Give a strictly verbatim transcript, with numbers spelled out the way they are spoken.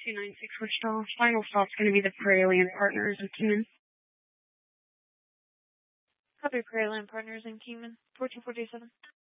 two nine six Wichita. Final stop's going to be the Prairie Land Partners in Kingman. Copy Prairie Land Partners in Kingman. four two four two seven.